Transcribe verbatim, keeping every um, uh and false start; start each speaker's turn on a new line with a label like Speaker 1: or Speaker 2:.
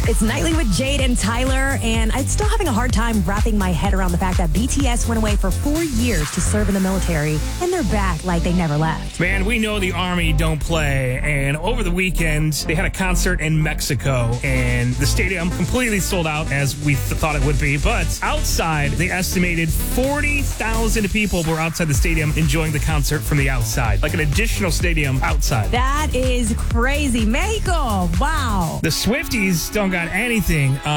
Speaker 1: It's Nightly with Jade and Tyler, and I'm still having a hard time wrapping my head around the fact that B T S went away for four years to serve in the military, and they're back like they never left.
Speaker 2: Man, we know the Army don't play, and over the weekend, they had a concert in Mexico, and the stadium completely sold out, as we th- thought it would be, but outside, they estimated forty thousand people were outside the stadium enjoying the concert from the outside, like an additional stadium outside.
Speaker 1: That is crazy. Mexico, wow.
Speaker 2: The Swifties don't got anything